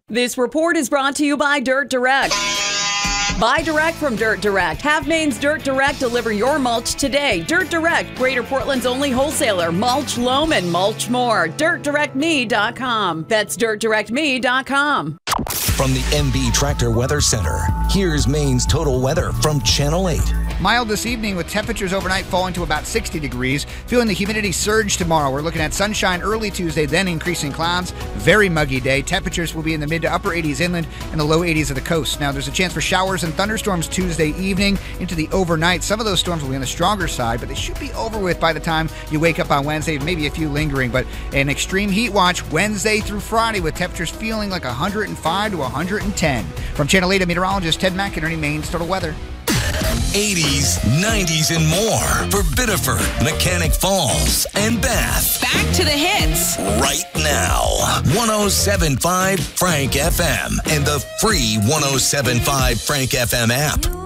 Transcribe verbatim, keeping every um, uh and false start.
This report is brought to you by Dirt Direct. Buy direct from Dirt Direct. Have Maine's Dirt Direct deliver your mulch today. Dirt Direct, Greater Portland's only wholesaler. Mulch, loam, and mulch more. dirt direct me dot com. That's dirt direct me dot com. From the M B Tractor Weather Center, here's Maine's total weather from Channel eight. Mild this evening with temperatures overnight falling to about sixty degrees. Feeling the humidity surge tomorrow. We're looking at sunshine early Tuesday, then increasing clouds. Very muggy day. Temperatures will be in the mid to upper eighties inland and the low eighties of the coast. Now, there's a chance for showers and thunderstorms Tuesday evening into the overnight. Some of those storms will be on the stronger side, but they should be over with by the time you wake up on Wednesday. Maybe a few lingering, but an extreme heat watch Wednesday through Friday with temperatures feeling like one hundred five to one hundred ten. From Channel eight, meteorologist Ted McInerney, Maine's Total Weather. eighties, nineties, and more for Biddeford, Mechanic Falls, and Bath. Back to the hits. Right now. one oh seven point five Frank F M and the free one oh seven point five Frank F M app.